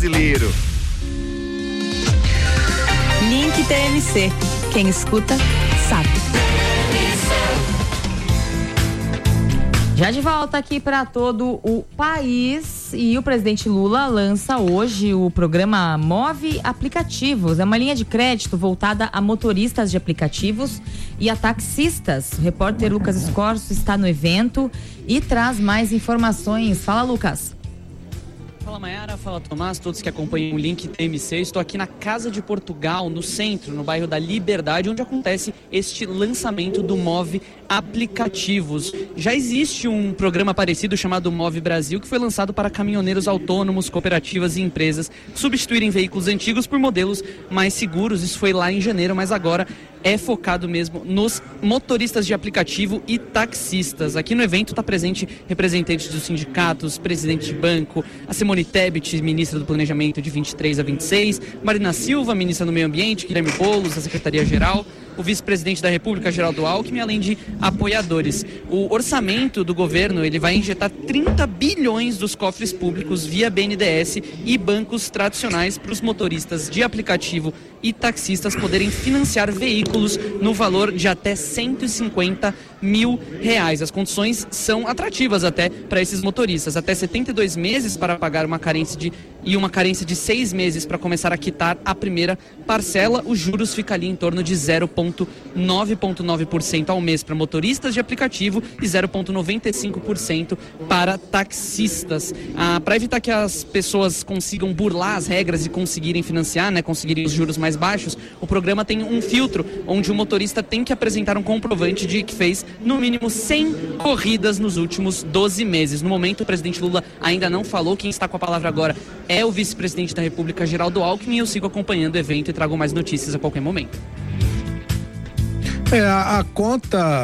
brasileiro. Link TMC. Quem escuta, sabe. Já de volta aqui para todo o país, e o presidente Lula lança hoje o programa Move Aplicativos. É uma linha de crédito voltada a motoristas de aplicativos e a taxistas. O repórter Lucas Escorço está no evento e traz mais informações. Fala, Lucas. Fala, Mayara, fala, Tomás, todos que acompanham o Link TMC. Estou aqui na Casa de Portugal, no centro, no bairro da Liberdade, onde acontece este lançamento do Move Aplicativos. Já existe um programa parecido chamado Move Brasil, que foi lançado para caminhoneiros autônomos, cooperativas e empresas substituírem veículos antigos por modelos mais seguros. Isso foi lá em janeiro, mas agora é focado mesmo nos motoristas de aplicativo e taxistas. Aqui no evento está presente representantes dos sindicatos, presidente de banco, a Simone Tebet, ministra do Planejamento de 23 a 26, Marina Silva, ministra do Meio Ambiente, Guilherme Boulos, da Secretaria-Geral, o vice-presidente da República, Geraldo Alckmin, além de apoiadores. O orçamento do governo, ele vai injetar 30 bilhões dos cofres públicos via BNDES e bancos tradicionais para os motoristas de aplicativo e taxistas poderem financiar veículos no valor de até R$150 mil. As condições são atrativas até para esses motoristas, até 72 meses para pagar uma carência de 6 meses para começar a quitar a primeira parcela. Os juros ficam ali em torno de 0,9% ao mês para motoristas de aplicativo e 0,95% para taxistas. Para evitar que as pessoas consigam burlar as regras e conseguirem financiar, conseguirem os juros mais baixos, o programa tem um filtro onde o motorista tem que apresentar um comprovante de que fez no mínimo 100 corridas nos últimos 12 meses. No momento, o presidente Lula ainda não falou. Quem está com a palavra agora é o vice-presidente da República, Geraldo Alckmin, e eu sigo acompanhando o evento e trago mais notícias a qualquer momento. A conta